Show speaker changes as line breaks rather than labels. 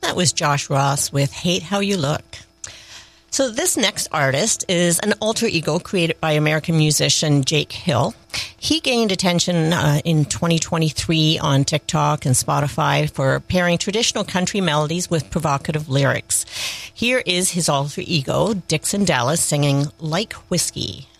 That was Josh Ross with Hate How You Look. So this next artist is an alter ego created by American musician Jake Hill. He gained attention in 2023 on TikTok and Spotify for pairing traditional country melodies with provocative lyrics. Here is his alter ego, Dixon Dallas, singing Like Whiskey.